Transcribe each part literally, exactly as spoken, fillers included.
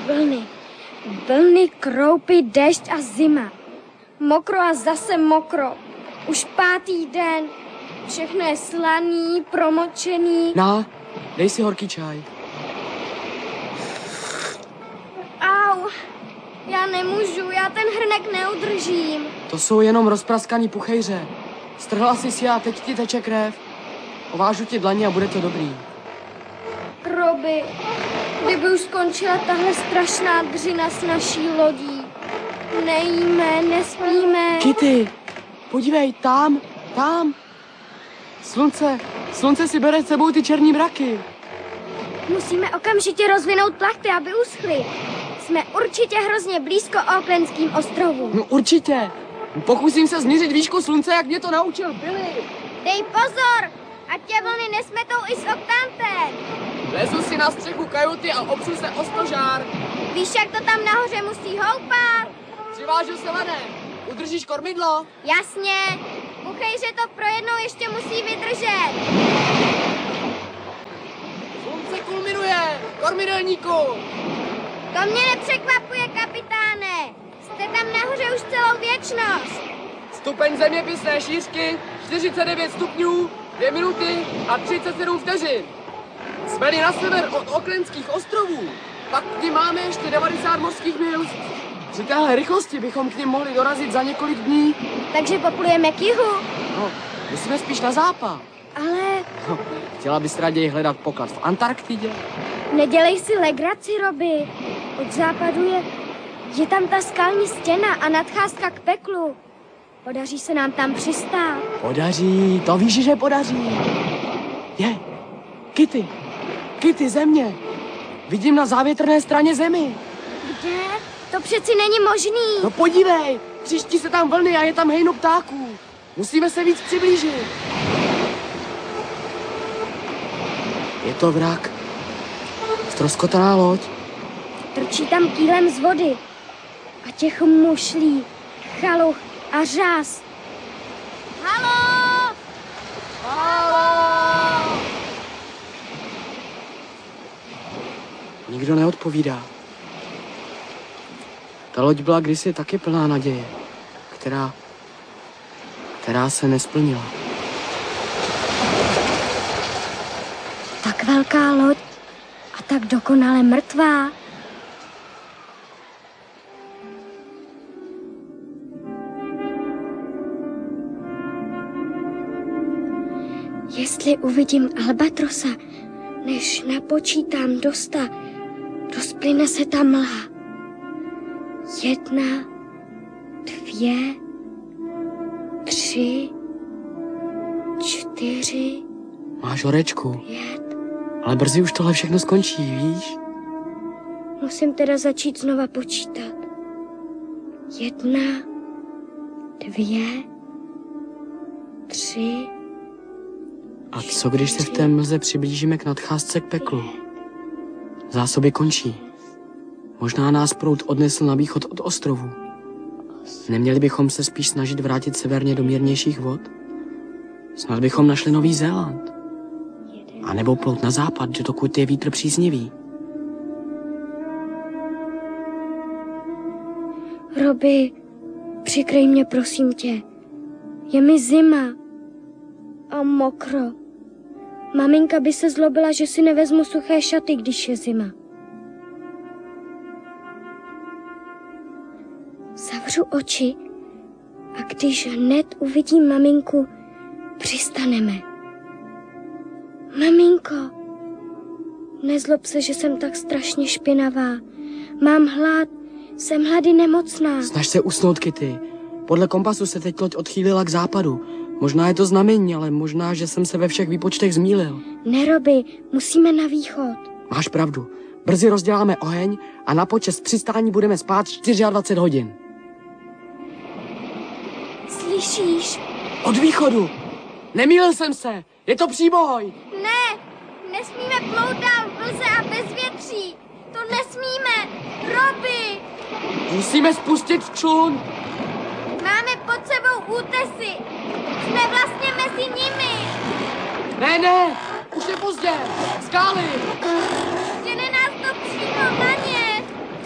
vlny. Vlny, kroupy, déšť a zima. Mokro a zase mokro. Už pátý den. Všechno je slaný, promočený. Na, dej si horký čaj. Au, já nemůžu, já ten hrnek neudržím. To jsou jenom rozpraskaný puchejře. Strhla jsi si a teď ti teče krev. Ovážu ti dlaně a bude to dobrý. Robi, kdyby už skončila tahle strašná dřina s naší lodí. Nejíme, nespíme. Kitty, podívej, tam, tam. Slunce, slunce si bere s sebou ty černý mraky. Musíme okamžitě rozvinout plachty, aby uschly. Jsme určitě hrozně blízko Aucklandským ostrovům. No určitě. Pokusím se změřit výšku slunce, jak mě to naučil Billy. Dej pozor, ať tě vlny nesmetou i s oktantem. Lezu si na střechu kajuty a opřu se o stožár. Víš, jak to tam nahoře musí houpat? Přivážu se lanem. Udržíš kormidlo? Jasně. Buchejře to pro jednou ještě musí vydržet. Slunce kulminuje. Kormidelníku. To mě nepřekvapuje, kapitáne. Jste tam nahoře už celou věčnost. Stupeň zeměpisné šířky čtyřicet devět stupňů, dvě minuty a třicet sedm vteřin. Jsme-li na sever od Aucklandských ostrovů, pak k nim máme ještě devadesát mořských mil. Při téhle rychlosti bychom k nim mohli dorazit za několik dní. Takže poplujeme k jihu. No, musíme spíš na západ. Ale... No, chtěla bys raději hledat poklad v Antarktidě? Nedělej si legraci, Robi. Od západu je... Je tam ta skalní stěna a nadcházka k peklu. Podaří se nám tam přistát. Podaří, to víš, že podaří. Je, Kitty, Kitty, země. Vidím na závětrné straně zemi. Kde? To přeci není možný. No podívej, příští se tam vlny a je tam hejno ptáků. Musíme se víc přiblížit. Je to vrak. Ztroskotaná loď. Trčí tam kýlem z vody. A těch mušlí, chaluch a řas. Haló! Haló! Nikdo neodpovídá. Ta loď byla kdysi taky plná naděje, která, která se nesplnila. Tak velká loď a tak dokonale mrtvá. Jestli uvidím albatrosa, než napočítám do sta, rozplyne se ta mlha. Jedna, dvě, tři, čtyři, Máš horečku, pět. ale brzy už tohle všechno skončí, víš? Musím teda začít znova počítat. Jedna, dvě, tři. A co když se v té mlze přiblížíme k nadcházce k peklu? Zásoby končí. Možná nás proud odnesl na východ od ostrovu. Neměli bychom se spíš snažit vrátit severně do mírnějších vod? Snad bychom našli Nový Zéland. A nebo plout na západ, dokud je vítr příznivý. Robi, přikryj mě, prosím tě. Je mi zima. A mokro. Maminka by se zlobila, že si nevezmu suché šaty, když je zima. Zavřu oči a když hned uvidím maminku, přistaneme. Maminko, nezlob se, že jsem tak strašně špinavá. Mám hlad, jsem hlady nemocná. Snaž se usnout, Kitty. Podle kompasu se teď loď odchýlila k západu. Možná je to znamení, ale možná, že jsem se ve všech výpočtech zmýlil. Ne, Robi, musíme na východ. Máš pravdu. Brzy rozděláme oheň a na počest přistání budeme spát dvacet čtyři hodin. Slyšíš? Od východu. Nemýlil jsem se. Je to příboj. Ne, nesmíme plout dál v mlze a bez větří. To nesmíme. Robi! Musíme spustit člun. Máme pod sebou útesy. Jsme vlastně mezi nimi. Ne, ne, už je pozdě. Skály. Žene nás to přímo na ně.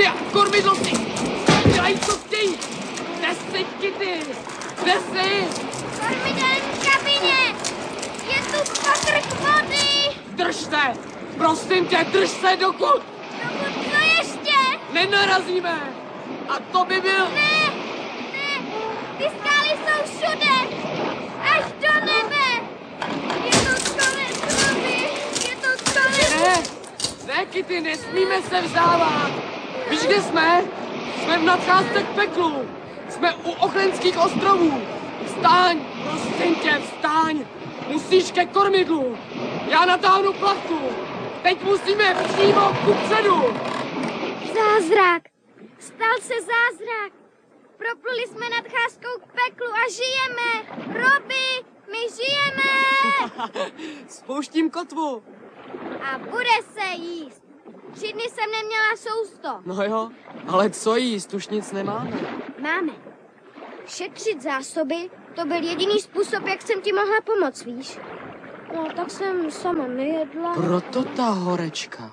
a kormidlo si! Dělají, co chtějí! Kde jsi, Kitty? Kde jsi? Kormidelní kabině! Je tu pokrk vody! Drž se! Prosím tě, drž se, dokud Dokud co ještě? nenarazíme! A to by byl... Ne! Ne! Ty skály jsou všude! Až do nebe! Je to konec, Robi! Je to konec! Ne! Ne, Kitty, nesmíme se vzávat! Víš, kde jsme? Jsme v nadcházce k peklu! Jsme u Ochrenských ostrovů! Vstaň! Prosím tě, vstaň! Musíš ke kormidlu! Já natáhnu plachtu! Teď musíme přímo kupředu! Zázrak! Stal se zázrak! Propluli jsme nadcházkou k peklu a žijeme! Robi, my žijeme! Spouštím kotvu! A bude se jíst! Tři dny jsem neměla sousto. No jo, ale co jíst, už nic nemáme. Máme. Šetřit zásoby, to byl jediný způsob, jak jsem ti mohla pomoct, víš? No, tak jsem sama nejedla. Proto ta horečka.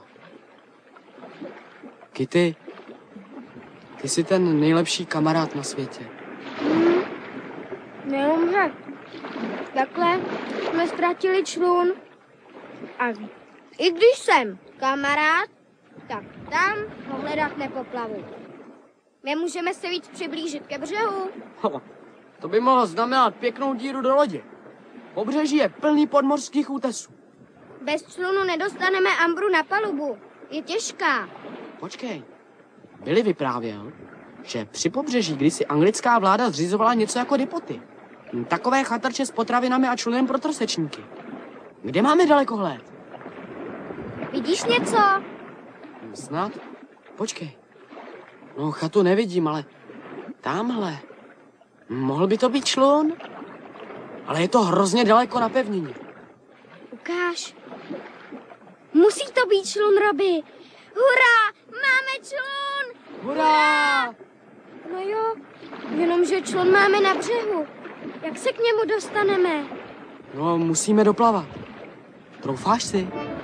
Kitty, ty jsi ten nejlepší kamarád na světě. Hmm. Neumře. Takhle jsme ztratili člun. A i když jsem kamarád, tak tam ho hledat nepoplavu. Nemůžeme se víc přiblížit ke břehu. Ho, to by mohlo znamenat pěknou díru do lodě. Pobřeží je plný podmořských útesů. Bez člunu nedostaneme Ambru na palubu. Je těžká. Počkej, Billy vyprávěl, že při pobřeží kdysi anglická vláda zřizovala něco jako depoty. Takové chatrče s potravinami a člunem pro trosečníky. Kde máme dalekohled? Vidíš něco? Snad? Počkej. No, chatu nevidím, ale tamhle. Mohl by to být člun? Ale je to hrozně daleko na pevnině. Ukáž. Musí to být člun, Robi. Hurá, máme člun! Hurá! No jo, jenomže člun máme na břehu. Jak se k němu dostaneme? No, musíme doplavat. Troufáš si?